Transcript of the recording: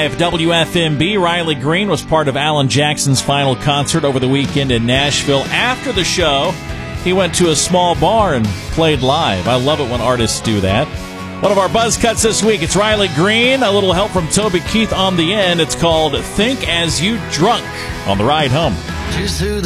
101.5 WFMB. Riley Green was part of Alan Jackson's final concert over the weekend in Nashville. After the show, he went to a small bar and played live. I love it when artists do that. One of our buzz cuts this week, it's Riley Green. A little help from Toby Keith on the end. It's called Think As You Drunk on the ride home.